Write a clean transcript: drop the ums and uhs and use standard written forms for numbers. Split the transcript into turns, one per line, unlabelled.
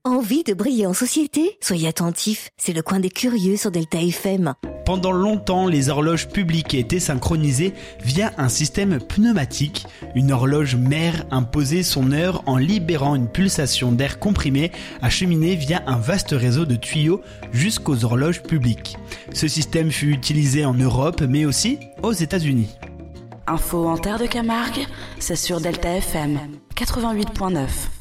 Envie de briller en société ? Soyez attentifs, c'est le coin des curieux sur Delta FM.
Pendant longtemps, les horloges publiques étaient synchronisées via un système pneumatique. Une horloge mère imposait son heure en libérant une pulsation d'air comprimé acheminée via un vaste réseau de tuyaux jusqu'aux horloges publiques. Ce système fut utilisé en Europe, mais aussi aux États-Unis.
Info en terre de Camargue, c'est sur Delta FM 88.9.